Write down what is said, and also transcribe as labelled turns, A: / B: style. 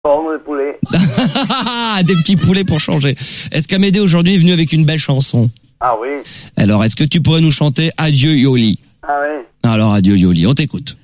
A: Forme de poulet.
B: Des petits poulets pour changer. Est-ce qu'Amédée aujourd'hui est venu avec une belle chanson?
A: Ah oui.
B: Alors, est-ce que tu pourrais nous chanter Adieu Yoli?
A: Ah oui.
B: Alors, Adieu Yoli, on t'écoute.